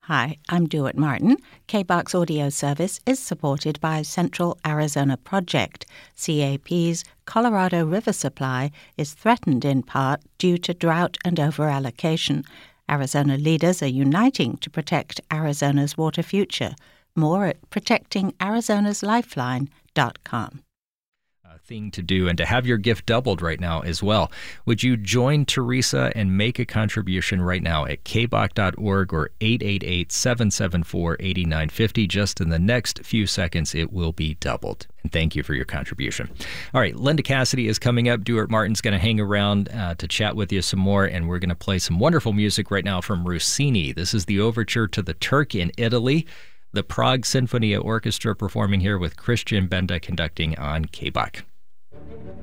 Hi, I'm Dewitt Martin. KBOX audio service is supported by Central Arizona Project. CAP's Colorado River supply is threatened in part due to drought and overallocation. Arizona leaders are uniting to protect Arizona's water future. More at protectingarizonaslifeline.com. Thing to do and to have your gift doubled right now as well. Would you join Teresa and make a contribution right now at kbox.org or 888-774-8950? Just in the next few seconds, it will be doubled. And thank you for your contribution. All right, Linda Cassidy is coming up. Dewitt Martin's going to hang around to chat with you some more, and we're going to play some wonderful music right now from Rossini. This is the overture to The Turk in Italy. The Prague Sinfonia Orchestra performing here with Christian Benda conducting on KBOX.